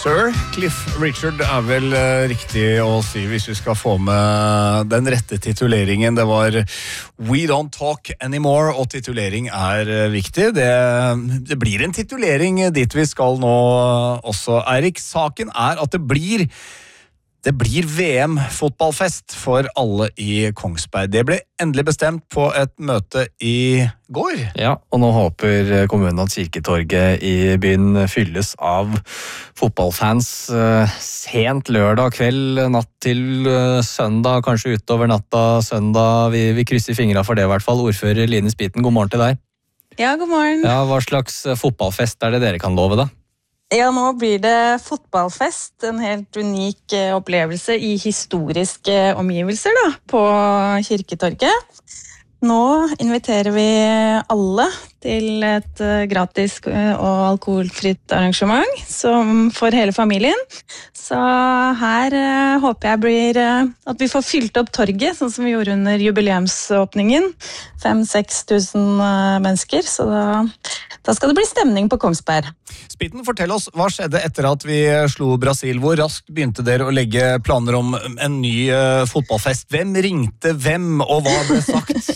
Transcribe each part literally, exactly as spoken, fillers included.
Sir Cliff Richard er vel uh, riktig å si hvis vi skal få med den rette tituleringen. Det var We Don't Talk Anymore, og titulering er uh, viktig. Det, det blir en titulering dit vi skal nå også, Eirik. Saken er at det blir Det blir V M-fotballfest for alle i Kongsberg. Det ble endelig bestemt på et møte i går. Ja, og nå håper kommunen at Kirketorget i byen fylles av fotballfans sent lørdag kveld, natt til søndag, kanskje utover natta søndag. Vi, vi krysser fingrene for det i hvert fall. Ordfører Line Spiten, god morgen til deg. Ja, god morgen. Ja, hva slags fotballfest er det dere kan love da? Ja, nå blir det fotballfest, en helt unik opplevelse i historiske omgivelser da, på Kirketorget. Nå inviterer vi alle til et gratis og alkoholfritt arrangement som for hele familien. Så her håper jeg blir at vi får fylt opp torget, sånn som vi gjorde under jubileumsåpningen. fem-seks tusen mennesker, så da, da skal det bli stemning på Kongsberg. Spiten, fortell oss, hva skjedde etter at vi slo Brasil? Hvor raskt begynte dere å legge planer om en ny uh, fotballfest? Hvem ringte hvem, og hva ble sagt?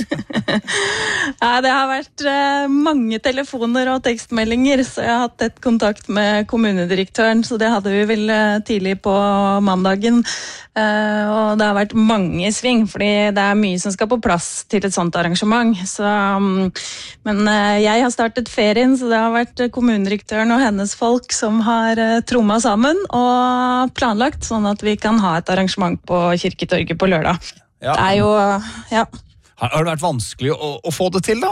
Ja, det har vært uh, mange telefoner og tekstmeldinger, så jeg har hatt tett kontakt med kommunedirektøren, så det hadde vi vel uh, tidlig på mandagen. Uh, og det har vært mange sving, fordi det er mye som skal på plass til et sånt arrangement. Så, um, men uh, jeg har startet ferien, så det har vært kommunedirektøren og hennes folk som har uh, trommet sammen og planlagt, sånn at vi kan ha et arrangement på Kirketorget på lørdag. Ja. Det er jo, ja... Har det vært vanskelig å, å få det til da?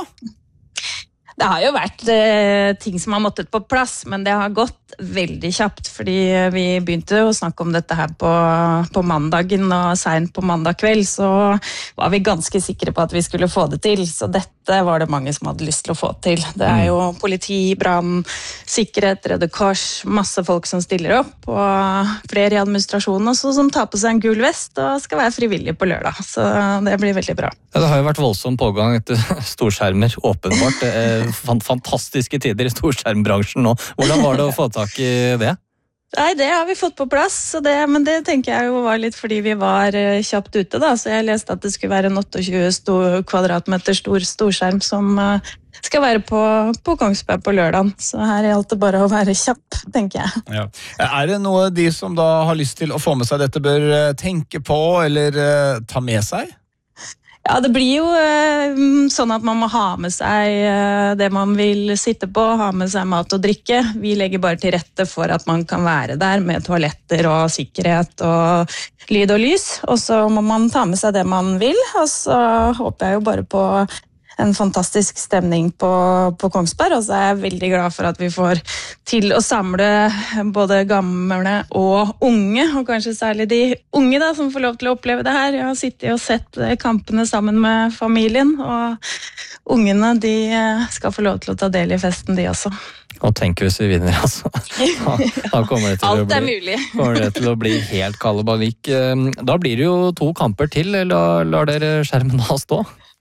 Det har jo vært eh, ting som har måttet på plass, men det har gått veldig kjapt, fordi vi begynte å snakke om dette her på, på mandagen, og sent på mandag kveld, så var vi ganske sikre på at vi skulle få det til, så dette var det mange som hadde lyst til å få til. Det er jo politi, brann, sikkerhet, Røde Kors, masse folk som stiller opp, og flere i administrasjonen også som tar på seg en gul vest og skal være frivillige på lørdag, så det blir veldig bra. Ja, det har jo vært voldsom pågang etter storskjermer, åpenbart. Det er fantastiske tider i storskjermbransjen nå. Hvordan var det å få tak i det? Nei, det har vi fått på plass, det, men det tenker jeg jo var litt fordi vi var kjapt ute da, så jeg leste at det skulle være en tjueåtte stor, kvadratmeter stor storskjerm som uh, skal være på, på Kongsberg på lørdag, så her gjaldt det bare å være kjapp, tenker jeg. Ja. Er det noe de som da har lyst til å få med seg dette bør tenke på eller uh, ta med seg? Ja, det blir jo eh, sånn at man må ha med seg eh, det man vil sitte på, ha med seg mat og drikke. Vi legger bare til rette for at man kan være der med toaletter og sikkerhet og lyd og lys. Og så må man ta med seg det man vil, og så håper jeg jo bare på en fantastisk stemning på, på Kongsberg, og så er jeg veldig glad for at vi får til å samle både gamle og unge, og kanskje særlig de unge da, som får lov til å oppleve det her. Jeg har sittet og sett kampene sammen med familien, og ungene de skal få lov til å ta del i festen, de også. Og tenk hvis vi vinner, altså. Da, da kommer det til Alt å bli, er mulig. kommer det til å bli helt kalabalik. Da blir det jo to kamper til, eller lar dere skjermen da stå?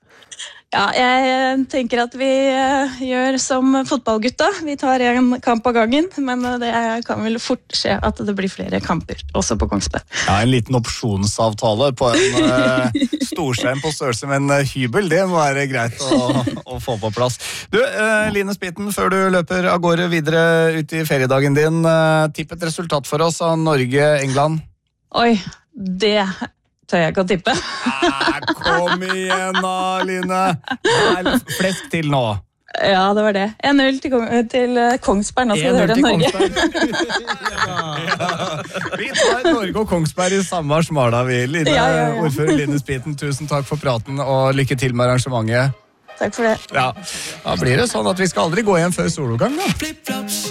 Ja, jeg tenker at vi gjør som fotballgutta. Vi tar en kamp av gangen, men det kan vel fort skje at det blir flere kamper, også på Kongsberg. Ja, en liten opsjonsavtale på en uh, storskjerm på størrelse med en hybel, det må være greit å, å få på plass. Du, uh, Line Spiten, før du løper av gårde videre ut i feriedagen din, uh, tipp et resultat for oss av Norge-England. Oi, det... tør jeg ikke å tippe. Ah, kom igjen da, Line. Nei, flesk til nå. Ja, det var det. en null til, til Kongsberg. Nå skal du høre Norge. ja, ja. Vi tar Norge og Kongsberg i samme smala, vi. Line, ja, ja, ja. Ordfører Line Spiten, tusen takk for praten, og lykke til med arrangementet. Takk for det. Ja, da blir det sånn at vi skal aldri gå hjem før soloppgang, da.